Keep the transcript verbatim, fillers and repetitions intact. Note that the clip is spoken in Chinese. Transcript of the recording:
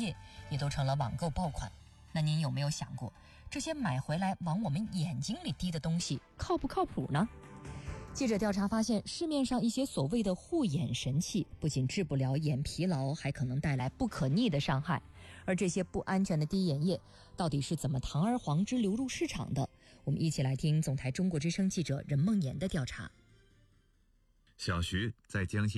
液也都成了网购爆款。那您有没有想过，这些买回来往我们眼睛里滴的东西靠不靠谱呢？记者调查发现，市面上一些所谓的护眼神器不仅治不了眼疲劳，还可能带来不可逆的伤害。而这些不安全的滴眼液到底是怎么堂而皇之流入市场的？我们一起来听总台中国之声记者任梦妍的调查。 小徐在江西